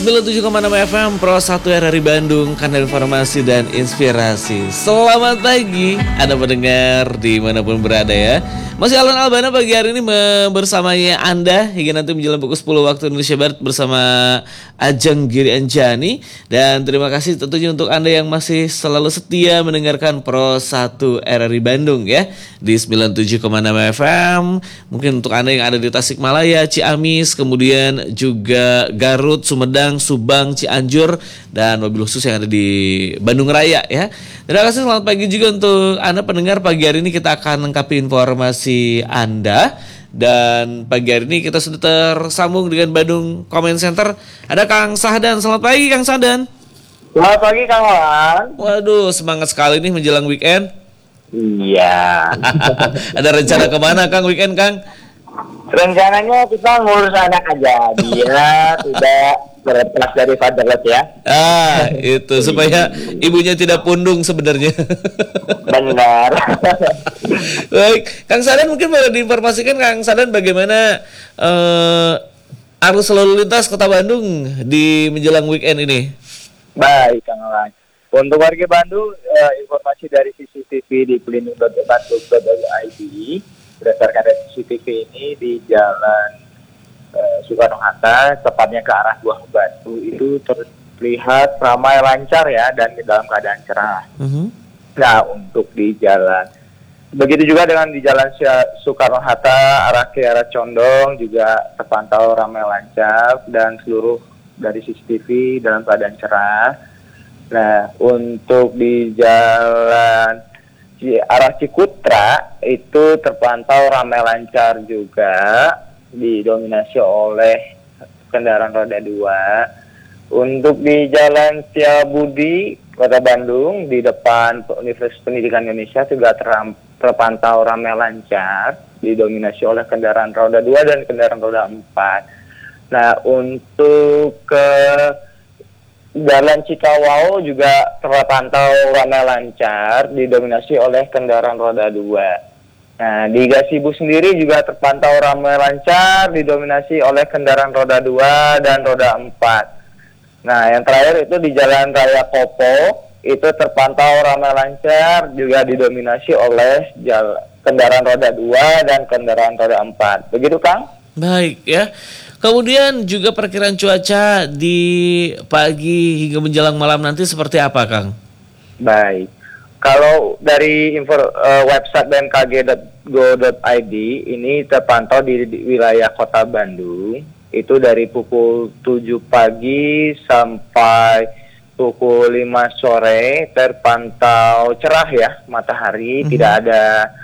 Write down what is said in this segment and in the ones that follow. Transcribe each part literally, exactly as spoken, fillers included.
sembilan puluh tujuh koma enam F M Pro satu R R I Bandung, kanal informasi dan inspirasi. Selamat pagi Anda pendengar dimanapun berada ya. Masih Alan Albana pagi hari ini bersamanya Anda hingga nanti menjelang pukul sepuluh waktu Indonesia Barat bersama Ajeng Giri Anjani. Dan terima kasih tentunya untuk Anda yang masih selalu setia mendengarkan Pro satu R R I Bandung ya di sembilan puluh tujuh koma enam F M. Mungkin untuk Anda yang ada di Tasikmalaya, Ciamis, kemudian juga Garut, Sumedang, Subang, Cianjur, dan mobil khusus yang ada di Bandung Raya ya. Terima kasih, selamat pagi juga untuk Anda pendengar. Pagi hari ini kita akan lengkapi informasi Anda. Dan pagi hari ini kita sudah tersambung dengan Bandung Comment Center. Ada Kang Sahdan. Selamat pagi Kang Sahdan. Selamat pagi Kang Wan. Waduh, semangat sekali nih menjelang weekend. Iya. Ada rencana kemana Kang weekend Kang? Rencananya kita ngurus anak aja. Dia tidak terlepas dari fatherless ya. Ah, itu supaya ibunya tidak pundung sebenarnya. Benar. Baik, Kang Sadan mungkin boleh diinformasikan Kang Sadan bagaimana uh, arus lalu lintas Kota Bandung di menjelang weekend ini? Baik Kang Wan. Untuk warga Bandung, eh, informasi dari C C T V di pelindung dot bandung dot I D, berdasarkan dari C C T V ini di Jalan eh, Soekarno-Hatta, tepatnya ke arah Buah Batu, itu terlihat ramai lancar ya dan di dalam keadaan cerah. Uh-huh. Nah, untuk di jalan, begitu juga dengan di Jalan Soekarno-Hatta, arah ke arah Condong juga terpantau ramai lancar dan seluruh dari C C T V dalam keadaan cerah. Nah, untuk di jalan di arah Cikutra itu terpantau ramai lancar juga, didominasi oleh kendaraan roda dua. Untuk di Jalan Setiabudi Kota Bandung di depan Universitas Pendidikan Indonesia juga teram, terpantau ramai lancar, didominasi oleh kendaraan roda dua dan kendaraan roda empat. Nah, untuk ke Jalan Cikawau juga terpantau ramai lancar, didominasi oleh kendaraan roda dua. Nah, di Gasibu sendiri juga terpantau ramai lancar, didominasi oleh kendaraan roda dua dan roda empat. Nah, yang terakhir itu di Jalan Raya Kopo, itu terpantau ramai lancar, juga didominasi oleh jala, kendaraan roda dua dan kendaraan roda empat. Begitu, Kang? Baik, ya. Kemudian juga perkiraan cuaca di pagi hingga menjelang malam nanti seperti apa, Kang? Baik. Kalau dari info uh, website b m k g dot go dot i d ini terpantau di, di wilayah Kota Bandung itu dari pukul tujuh pagi sampai pukul lima sore terpantau cerah ya matahari, mm-hmm. Tidak ada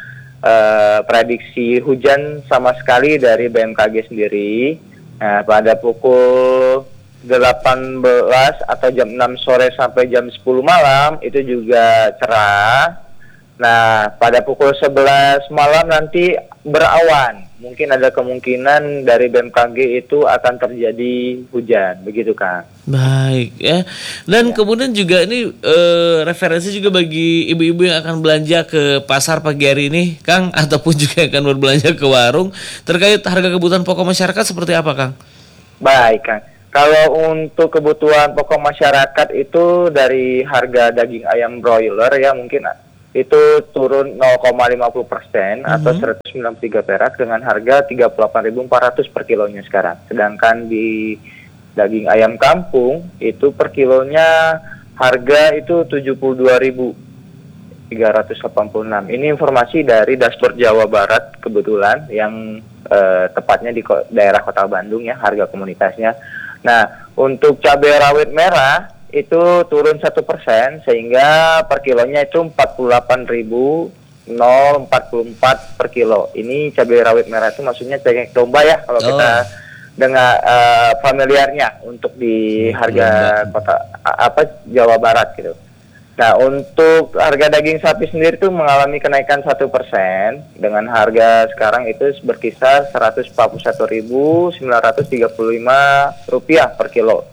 uh, prediksi hujan sama sekali dari B M K G sendiri. Nah, pada pukul delapan belas atau jam enam sore sampai jam sepuluh malam itu juga cerah. Nah, pada pukul sebelas malam nanti berawan. Mungkin ada kemungkinan dari B M K G itu akan terjadi hujan, begitu Kang. Baik ya. Dan ya. Kemudian juga ini e, referensi juga bagi ibu-ibu yang akan belanja ke pasar pagi hari ini, Kang, ataupun juga akan berbelanja ke warung terkait harga kebutuhan pokok masyarakat seperti apa, Kang? Baik, Kang. Kalau untuk kebutuhan pokok masyarakat itu dari harga daging ayam broiler ya mungkin itu turun nol koma lima puluh persen mm-hmm. atau seratus sembilan puluh tiga perak dengan harga tiga puluh delapan ribu empat ratus per kilonya sekarang. Sedangkan di daging ayam kampung itu per kilonya harga itu tujuh puluh dua ribu tiga ratus delapan puluh enam. Ini informasi dari dashboard Jawa Barat kebetulan yang eh, tepatnya di ko- daerah Kota Bandung ya harga komunitasnya. Nah, untuk cabai rawit merah itu turun satu persen sehingga per kilonya itu empat puluh delapan ribu empat puluh empat per kilo. Ini cabai rawit merah itu maksudnya cengkeh domba ya kalau oh. kita dengar uh, familiarnya untuk di harga domba. Kota apa Jawa Barat gitu. Nah, untuk harga daging sapi sendiri itu mengalami kenaikan satu persen dengan harga sekarang itu berkisar seratus empat puluh satu ribu sembilan ratus tiga puluh lima rupiah per kilo.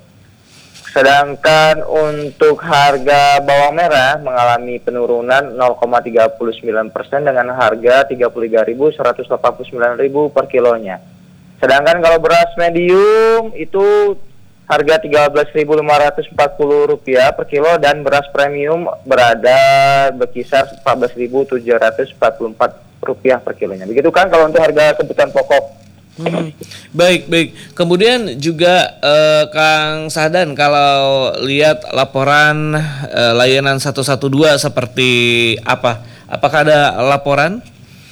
Sedangkan untuk harga bawang merah mengalami penurunan nol koma tiga sembilan persen dengan harga tiga puluh tiga ribu seratus delapan puluh sembilan ribu per kilonya. Sedangkan kalau beras medium itu harga tiga belas ribu lima ratus empat puluh rupiah per kilo, dan beras premium berada berkisar empat belas ribu tujuh ratus empat puluh empat rupiah per kilonya. Begitu kan kalau untuk harga kebutuhan pokok. Hmm. Baik, baik. Kemudian juga eh, Kang Sahdan, kalau lihat laporan eh, layanan satu satu dua seperti apa? Apakah ada laporan?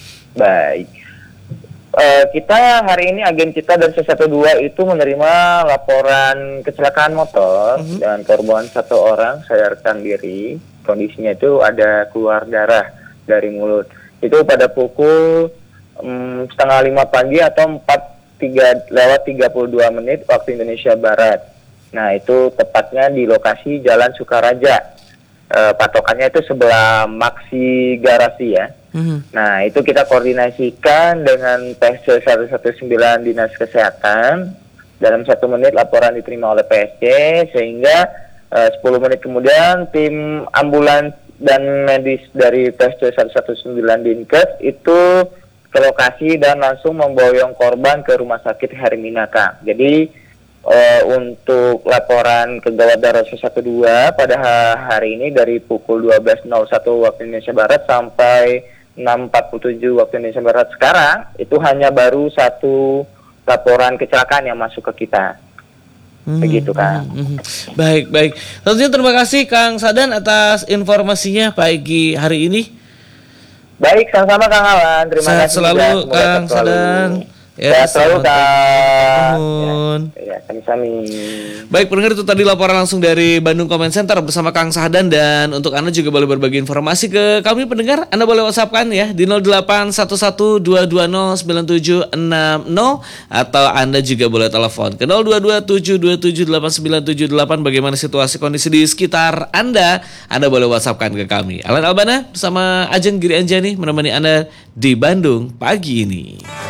Baik. Uh, kita hari ini agen kita dari satu satu dua itu menerima laporan kecelakaan motor mm-hmm. dan korban satu orang sadarkan diri. Kondisinya itu ada keluar darah dari mulut. Itu pada pukul um, setengah lima pagi atau empat tiga lewat tiga puluh dua menit waktu Indonesia Barat. Nah, itu tepatnya di lokasi Jalan Sukaraja. Uh, patokannya itu sebelah Maxi Garasi ya. Mm-hmm. Nah, itu kita koordinasikan dengan P S C seratus sembilan belas Dinas Kesehatan. Dalam satu menit laporan diterima oleh P S C, sehingga uh, sepuluh menit kemudian tim ambulans dan medis dari P S C seratus sembilan belas Dinkes itu ke lokasi dan langsung memboyong korban ke Rumah Sakit Herminaka. Jadi Uh, untuk laporan kegawat darurat satu satu dua pada hari ini dari pukul dua belas nol satu waktu Indonesia Barat sampai enam empat puluh tujuh waktu Indonesia Barat sekarang, itu hanya baru satu laporan kecelakaan yang masuk ke kita. Hmm, Begitu kan. Hmm, hmm. Baik, baik. Tentunya terima kasih Kang Sahdan atas informasinya pagi hari ini. Baik, sama-sama Kang Alan. Terima Sehat kasih selalu Kang Sahdan. Ya, selalu Kang. Ya, ya, kami-kami. Baik, pendengar, itu tadi laporan langsung dari Bandung Comment Center bersama Kang Sahdan. Dan untuk Anda juga boleh berbagi informasi ke kami pendengar. Anda boleh WhatsApp-kan ya di nol delapan satu satu dua dua nol sembilan tujuh enam nol, atau Anda juga boleh telepon ke nol dua dua tujuh dua tujuh delapan sembilan tujuh delapan. Bagaimana situasi kondisi di sekitar Anda? Anda boleh WhatsApp-kan ke kami. Alan Albana bersama Ajeng Giri Anjani menemani Anda di Bandung pagi ini.